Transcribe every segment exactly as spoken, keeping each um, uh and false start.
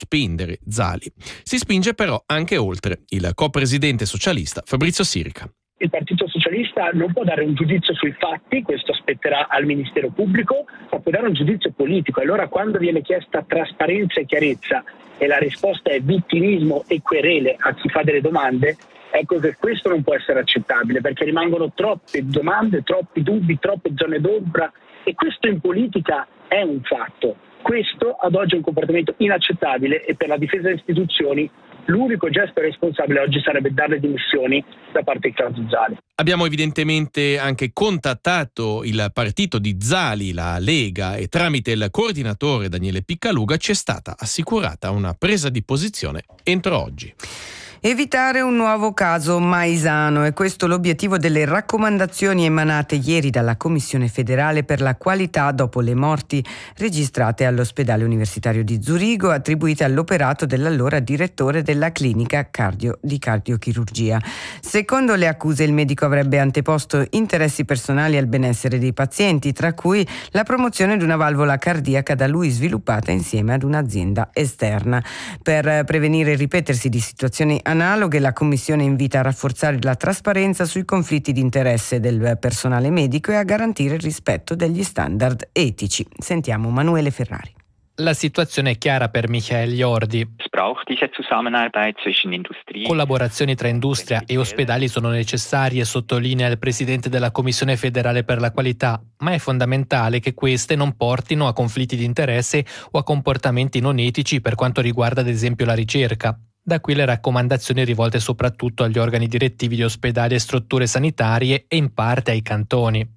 spendere Zali. Si spinge però anche oltre. Il co-presidente socialista Fabrizio Sirica. Il Partito Socialista non può dare un giudizio sui fatti, questo spetterà al Ministero Pubblico, ma può dare un giudizio politico. Allora quando viene chiesta trasparenza e chiarezza e la risposta è vittimismo e querele a chi fa delle domande, ecco che questo non può essere accettabile, perché rimangono troppe domande, troppi dubbi, troppe zone d'ombra, e questo in politica è un fatto. Questo ad oggi è un comportamento inaccettabile e per la difesa delle istituzioni l'unico gesto responsabile oggi sarebbe dare le dimissioni da parte di caso Zali. Abbiamo evidentemente anche contattato il partito di Zali, la Lega, e tramite il coordinatore Daniele Piccaluga ci è stata assicurata una presa di posizione entro oggi. Evitare un nuovo caso Maisano è questo l'obiettivo delle raccomandazioni emanate ieri dalla Commissione federale per la qualità dopo le morti registrate all'ospedale universitario di Zurigo, attribuite all'operato dell'allora direttore della clinica cardio di cardiochirurgia. Secondo le accuse il medico avrebbe anteposto interessi personali al benessere dei pazienti, tra cui la promozione di una valvola cardiaca da lui sviluppata insieme ad un'azienda esterna. Per prevenire il ripetersi di situazioni analoghe, la Commissione invita a rafforzare la trasparenza sui conflitti di interesse del personale medico e a garantire il rispetto degli standard etici. Sentiamo Manuele Ferrari. La situazione è chiara per Michael Jordi. Collaborazioni tra industria e ospedali sono necessarie, sottolinea il presidente della Commissione federale per la qualità, ma è fondamentale che queste non portino a conflitti di interesse o a comportamenti non etici per quanto riguarda ad esempio la ricerca. Da qui le raccomandazioni rivolte soprattutto agli organi direttivi di ospedali e strutture sanitarie e in parte ai cantoni.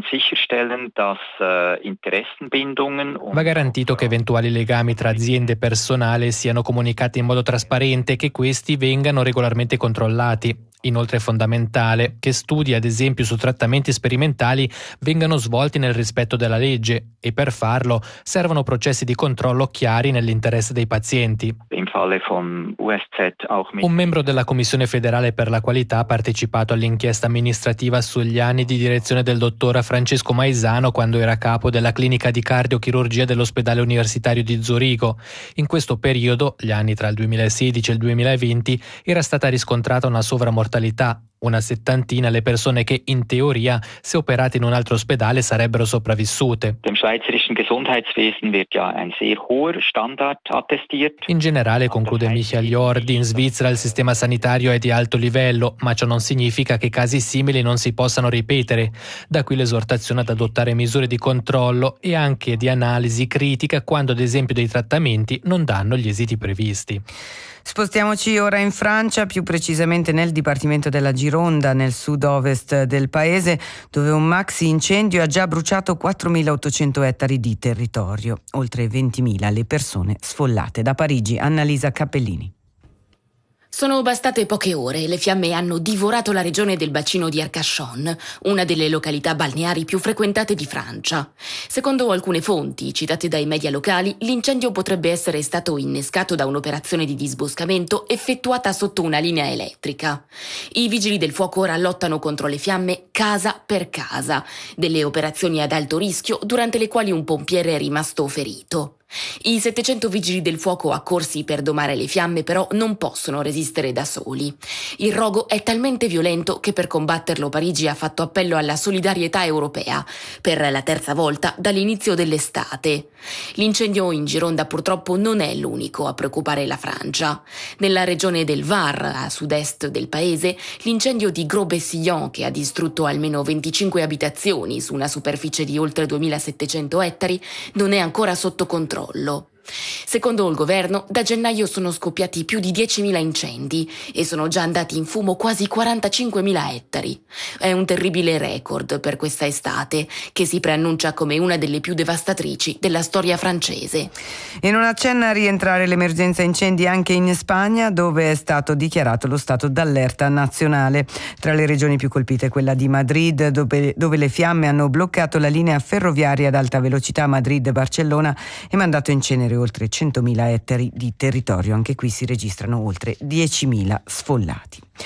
Va garantito che eventuali legami tra aziende e personale siano comunicati in modo trasparente e che questi vengano regolarmente controllati. Inoltre è fondamentale che studi, ad esempio su trattamenti sperimentali, vengano svolti nel rispetto della legge e per farlo servono processi di controllo chiari nell'interesse dei pazienti. Un membro della Commissione federale per la qualità ha partecipato all'inchiesta amministrativa sugli anni di direzione del dottor Francesco Maisano quando era capo della clinica di cardiochirurgia dell'ospedale universitario di Zurigo. In questo periodo, gli anni tra il duemilasedici e il duemilaventi, era stata riscontrata una sovramortalità. Una settantina le persone che, in teoria, se operate in un altro ospedale sarebbero sopravvissute. In generale, conclude Michael Jordi, in Svizzera il sistema sanitario è di alto livello, ma ciò non significa che casi simili non si possano ripetere. Da qui l'esortazione ad adottare misure di controllo e anche di analisi critica quando, ad esempio, dei trattamenti non danno gli esiti previsti. Spostiamoci ora in Francia, più precisamente nel dipartimento della Gironda, nel sud-ovest del paese, dove un maxi incendio ha già bruciato quattromilaottocento ettari di territorio, oltre ventimila le persone sfollate. Da Parigi, Annalisa Cappellini. Sono bastate poche ore e le fiamme hanno divorato la regione del bacino di Arcachon, una delle località balneari più frequentate di Francia. Secondo alcune fonti, citate dai media locali, l'incendio potrebbe essere stato innescato da un'operazione di disboscamento effettuata sotto una linea elettrica. I vigili del fuoco ora lottano contro le fiamme casa per casa, delle operazioni ad alto rischio durante le quali un pompiere è rimasto ferito. I settecento vigili del fuoco accorsi per domare le fiamme però non possono resistere da soli. Il rogo è talmente violento che per combatterlo Parigi ha fatto appello alla solidarietà europea per la terza volta dall'inizio dell'estate. L'incendio in Gironda purtroppo non è l'unico a preoccupare la Francia. Nella regione del Var, a sud-est del paese, l'incendio di Gros-Bessillon, che ha distrutto almeno venticinque abitazioni su una superficie di oltre duemilasettecento ettari, non è ancora sotto controllo. Secondo il governo, da gennaio sono scoppiati più di diecimila incendi e sono già andati in fumo quasi quarantacinquemila ettari. È un terribile record per questa estate, che si preannuncia come una delle più devastatrici della storia francese. E non accenna a rientrare l'emergenza incendi anche in Spagna, dove è stato dichiarato lo stato d'allerta nazionale. Tra le regioni più colpite quella di Madrid, dove, dove le fiamme hanno bloccato la linea ferroviaria ad alta velocità Madrid-Barcellona e mandato in cenere oltre centomila ettari di territorio. Anche qui si registrano oltre diecimila sfollati.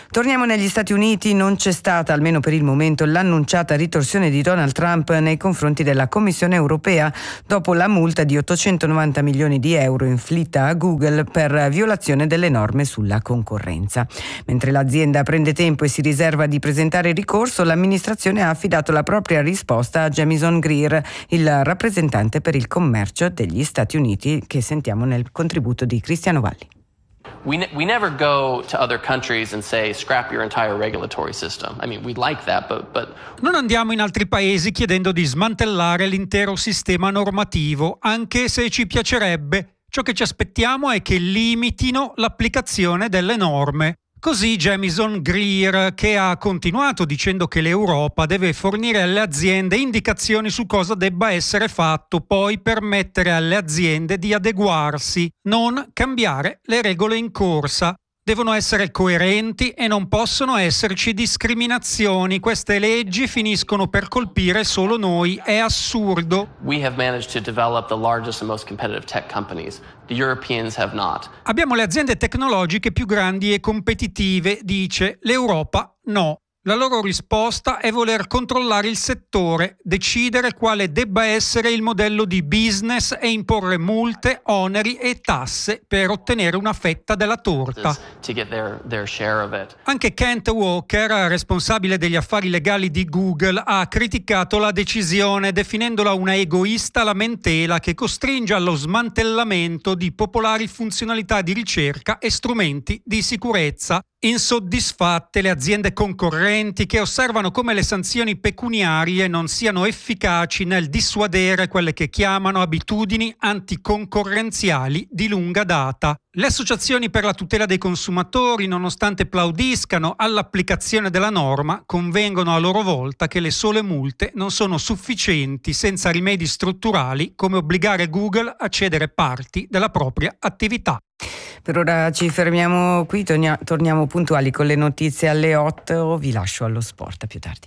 Torniamo negli Stati Uniti. Non c'è stata, almeno per il momento, l'annunciata ritorsione di Donald Trump nei confronti della Commissione europea dopo la multa di ottocentonovanta milioni di euro inflitta a Google per violazione delle norme sulla concorrenza. Mentre l'azienda prende tempo e si riserva di presentare ricorso, l'amministrazione ha affidato la propria risposta a Jamieson Greer, il rappresentante per il commercio degli Stati Uniti, che sentiamo nel contributo di Cristiano Valli. We, ne- we never go to other countries and say scrap your entire regulatory system. I mean, we'd like that, but, but... Non andiamo in altri paesi chiedendo di smantellare l'intero sistema normativo, anche se ci piacerebbe. Ciò che ci aspettiamo è che limitino l'applicazione delle norme. Così Jamieson Greer, che ha continuato dicendo che l'Europa deve fornire alle aziende indicazioni su cosa debba essere fatto, poi permettere alle aziende di adeguarsi, non cambiare le regole in corsa. Devono essere coerenti e non possono esserci discriminazioni. Queste leggi finiscono per colpire solo noi. È assurdo. We have managed to develop the largest and most competitive tech companies. The Europeans have not. Abbiamo le aziende tecnologiche più grandi e competitive, dice. L'Europa no. La loro risposta è voler controllare il settore, decidere quale debba essere il modello di business e imporre multe, oneri e tasse per ottenere una fetta della torta. To get their, their share of it. Anche Kent Walker, responsabile degli affari legali di Google, ha criticato la decisione definendola una egoista lamentela che costringe allo smantellamento di popolari funzionalità di ricerca e strumenti di sicurezza. Insoddisfatte le aziende concorrenti che osservano come le sanzioni pecuniarie non siano efficaci nel dissuadere quelle che chiamano abitudini anticoncorrenziali di lunga data. Le associazioni per la tutela dei consumatori, nonostante plaudiscano all'applicazione della norma, convengono a loro volta che le sole multe non sono sufficienti senza rimedi strutturali come obbligare Google a cedere parti della propria attività. Per ora ci fermiamo qui, tornia- torniamo puntuali con le notizie alle otto. Vi lascio allo sport, a più tardi.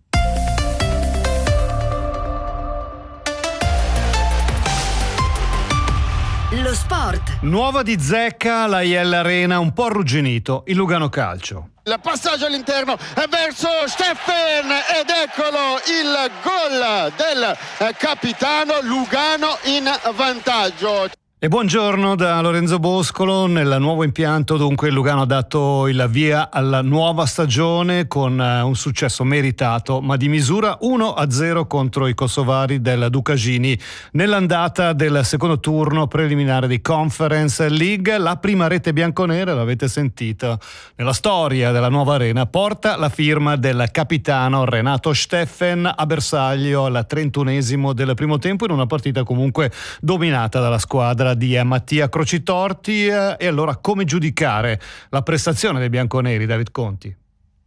Lo sport. Nuova di Zecca, la I L Arena un po' arrugginito, il Lugano Calcio. Il passaggio all'interno verso Steffen ed eccolo il gol del capitano, Lugano in vantaggio. E buongiorno da Lorenzo Boscolo. Nel nuovo impianto dunque il Lugano ha dato il via alla nuova stagione con un successo meritato ma di misura, uno a zero contro i kosovari del Ducagini nell'andata del secondo turno preliminare di Conference League. La prima rete bianconera, l'avete sentita, nella storia della nuova arena porta la firma del capitano Renato Steffen a bersaglio al trentunesimo del primo tempo in una partita comunque dominata dalla squadra di Mattia Crocitorti. E allora come giudicare la prestazione dei bianconeri, David Conti?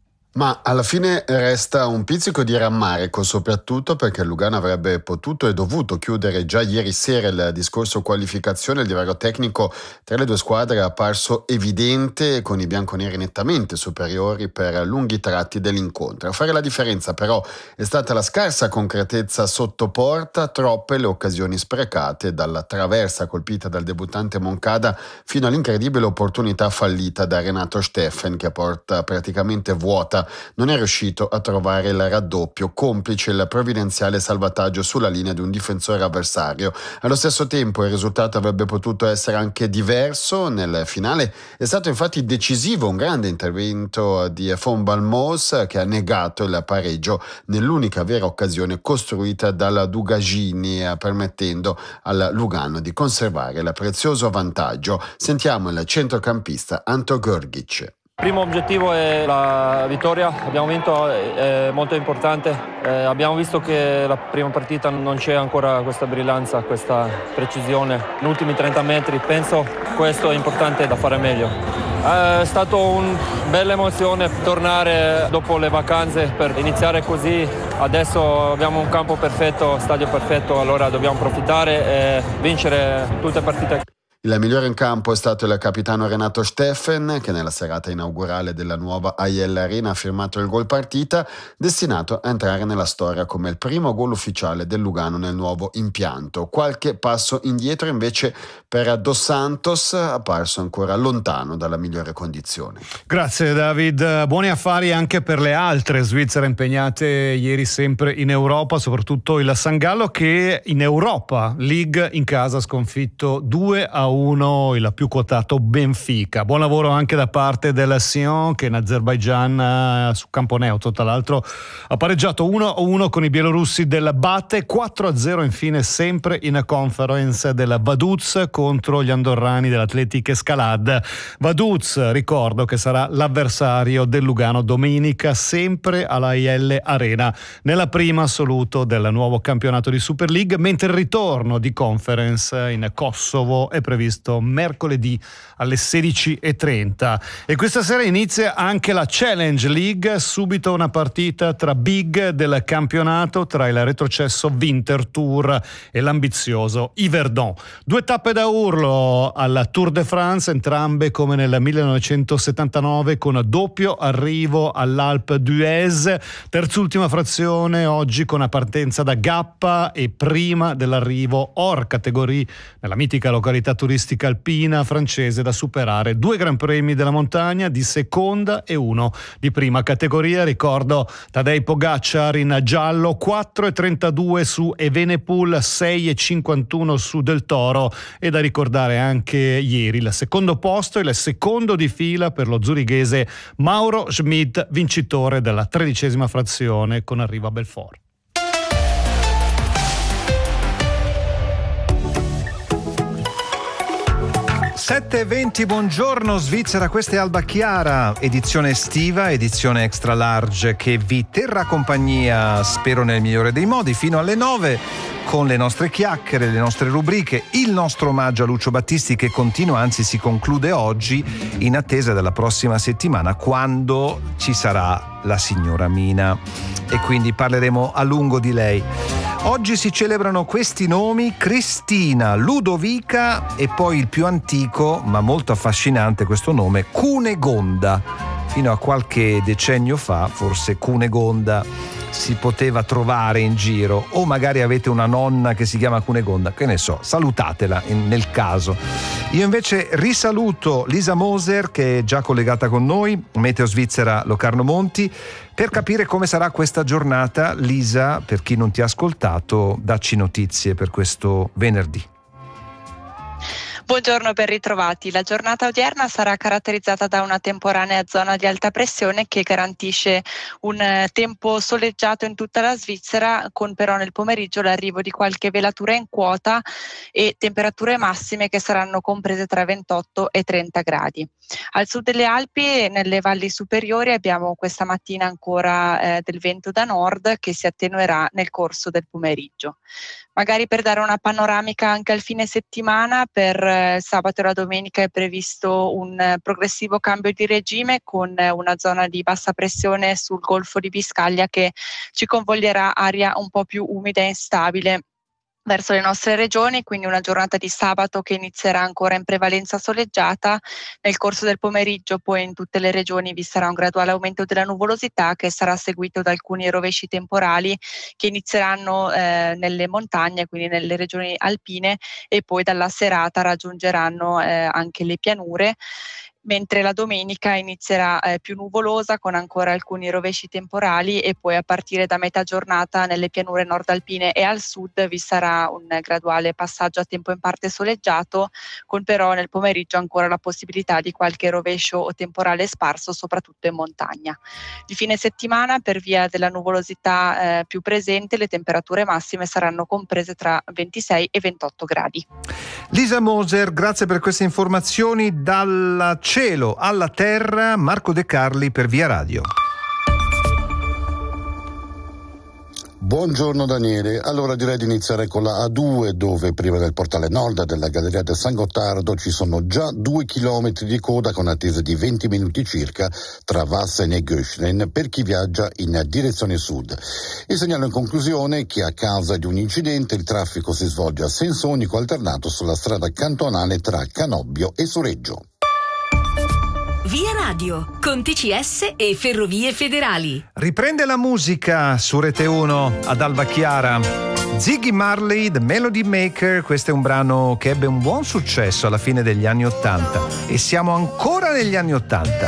Ma alla fine resta un pizzico di rammarico, soprattutto perché il Lugano avrebbe potuto e dovuto chiudere già ieri sera il discorso qualificazione. Il divario tecnico tra le due squadre è apparso evidente, con i bianconeri nettamente superiori per lunghi tratti dell'incontro. A fare la differenza però è stata la scarsa concretezza sotto porta, troppe le occasioni sprecate, dalla traversa colpita dal debuttante Moncada fino all'incredibile opportunità fallita da Renato Steffen, che a porta praticamente vuota non è riuscito a trovare il raddoppio, complice il provvidenziale salvataggio sulla linea di un difensore avversario. Allo stesso tempo il risultato avrebbe potuto essere anche diverso. Nel finale è stato infatti decisivo un grande intervento di Von Balmos, che ha negato il pareggio nell'unica vera occasione costruita dalla Ducagini, permettendo al Lugano di conservare il prezioso vantaggio. Sentiamo il centrocampista Anto Grgic. Il primo obiettivo è la vittoria, abbiamo vinto, è molto importante. Eh, abbiamo visto che la prima partita non c'è ancora questa brillanza, questa precisione. Negli ultimi trenta metri penso questo è importante da fare meglio. È stata una bella emozione tornare dopo le vacanze per iniziare così. Adesso abbiamo un campo perfetto, stadio perfetto, allora dobbiamo approfittare e vincere tutte le partite. Il migliore in campo è stato il capitano Renato Steffen, che nella serata inaugurale della nuova A I L Arena ha firmato il gol partita, destinato a entrare nella storia come il primo gol ufficiale del Lugano nel nuovo impianto. Qualche passo indietro invece per Dos Santos, apparso ancora lontano dalla migliore condizione. Grazie David, buoni affari anche per le altre svizzere impegnate ieri sempre in Europa, soprattutto il San Gallo che in Europa League in casa ha sconfitto due a uno il più quotato Benfica. Buon lavoro anche da parte del Sion che in Azerbaigian su campo neutro tra l'altro ha pareggiato uno a uno con i bielorussi del Bate. Quattro a zero infine sempre in conference del Vaduz contro gli andorrani dell'Atletic Escalade. Vaduz, ricordo che sarà l'avversario del Lugano domenica sempre alla I L Arena nella prima assoluto del nuovo campionato di Super League, mentre il ritorno di conference in Kosovo è previsto mercoledì alle sedici e trenta. E questa sera inizia anche la Challenge League, subito una partita tra big del campionato, tra il retrocesso Winter Tour e l'ambizioso Yverdon. Due tappe da urlo al Tour de France, entrambe come nel millenovecentosettantanove con doppio arrivo all'Alpe d'Huez, terzultima frazione oggi con una partenza da Gappa e prima dell'arrivo hors categorie nella mitica località turistica alpina francese da superare. Due gran premi della montagna di seconda e uno di prima categoria. Ricordo Tadej Pogacar in giallo, quattro e trentadue su Evenepoel, sei e cinquantuno su Del Toro, e da ricordare anche ieri il secondo posto, il secondo di fila per lo zurighese Mauro Schmid, vincitore della tredicesima frazione con arrivo a Belfort. sette e venti, buongiorno Svizzera, questa è Alba Chiara, edizione estiva, edizione extra large che vi terrà compagnia, spero nel migliore dei modi, fino alle nove con le nostre chiacchiere, le nostre rubriche, il nostro omaggio a Lucio Battisti che continua, anzi si conclude oggi in attesa della prossima settimana quando ci sarà la signora Mina e quindi parleremo a lungo di lei. Oggi si celebrano questi nomi: Cristina, Ludovica e poi il più antico ma molto affascinante questo nome, Cunegonda. Fino a qualche decennio fa forse Cunegonda si poteva trovare in giro, o magari avete una nonna che si chiama Cunegonda, che ne so, salutatela in, nel caso. Io invece risaluto Lisa Moser che è già collegata con noi, Meteo Svizzera Locarno Monti, per capire come sarà questa giornata. Lisa, per chi non ti ha ascoltato, dacci notizie per questo venerdì. Buongiorno, ben ritrovati. La giornata odierna sarà caratterizzata da una temporanea zona di alta pressione che garantisce un tempo soleggiato in tutta la Svizzera, con però nel pomeriggio l'arrivo di qualche velatura in quota e temperature massime che saranno comprese tra ventotto e trenta gradi. Al sud delle Alpi e nelle valli superiori abbiamo questa mattina ancora eh, del vento da nord che si attenuerà nel corso del pomeriggio. Magari per dare una panoramica anche al fine settimana, per eh, sabato e la domenica è previsto un eh, progressivo cambio di regime con eh, una zona di bassa pressione sul Golfo di Biscaglia che ci convoglierà aria un po' più umida e instabile verso le nostre regioni, quindi una giornata di sabato che inizierà ancora in prevalenza soleggiata. Nel corso del pomeriggio poi in tutte le regioni vi sarà un graduale aumento della nuvolosità che sarà seguito da alcuni rovesci temporali che inizieranno eh, nelle montagne, quindi nelle regioni alpine, e poi dalla serata raggiungeranno eh, anche le pianure, mentre la domenica inizierà eh, più nuvolosa con ancora alcuni rovesci temporali e poi a partire da metà giornata nelle pianure nordalpine e al sud vi sarà un graduale passaggio a tempo in parte soleggiato, con però nel pomeriggio ancora la possibilità di qualche rovescio o temporale sparso soprattutto in montagna. Di fine settimana, per via della nuvolosità eh, più presente, le temperature massime saranno comprese tra ventisei e ventotto gradi. Lisa Moser, grazie per queste informazioni. Dalla cielo alla terra, Marco De Carli per Via Radio. Buongiorno Daniele, allora direi di iniziare con la A due, dove prima del portale nord della Galleria del San Gottardo ci sono già due chilometri di coda con attesa di venti minuti circa tra Wassen e Göschlen per chi viaggia in direzione sud. E segnalo in conclusione che a causa di un incidente il traffico si svolge a senso unico alternato sulla strada cantonale tra Canobbio e Sureggio. Via Radio, con T C S e Ferrovie Federali. Riprende la musica su Rete uno ad Alba Chiara. Ziggy Marley, The Melody Maker, questo è un brano che ebbe un buon successo alla fine degli anni Ottanta e siamo ancora negli anni Ottanta.